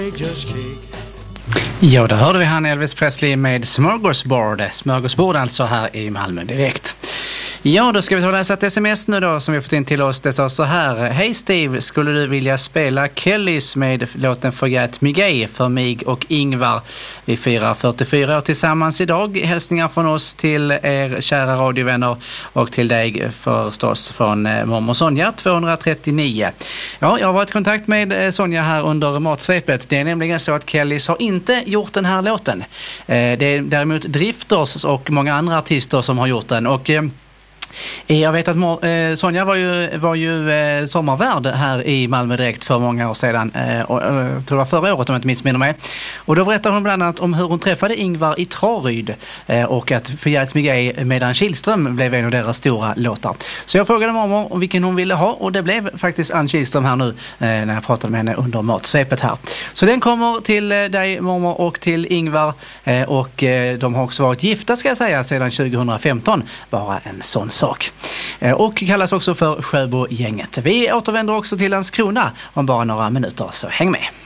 Ja, då hörde vi han Elvis Presley med Smörgåsbord. Smörgåsbord alltså här i Malmö direkt. Ja, då ska vi ta och läsa ett sms nu då som vi har fått in till oss. Det står så här: hej Steve, skulle du vilja spela Kellys med låten Forget Me Gay för mig och Ingvar? Vi firar 44 år tillsammans idag. Hälsningar från oss till er kära radiovänner och till dig förstås från mormor Sonja 239. Ja, jag har varit i kontakt med Sonja här under matsvepet. Det är nämligen så att Kellys har inte gjort den här låten. Det är däremot Drifters och många andra artister som har gjort den. Och jag vet att Sonja var ju sommarvärd här i Malmö direkt för många år sedan. Och jag tror det var förra året om jag inte missminner mig. Och då berättade hon bland annat om hur hon träffade Ingvar i Traryd. Och att Forget Me Gay med Ann Kihlström blev en av deras stora låtar. Så jag frågade mormor om vilken hon ville ha. Och det blev faktiskt Ann Kihlström här nu när jag pratade med henne under matsvepet här. Så den kommer till dig mormor och till Ingvar. Och de har också varit gifta ska jag säga sedan 2015. Bara en sån sak. Och kallas också för Sjöbo-gänget. Vi återvänder också till Landskrona om bara några minuter, så häng med.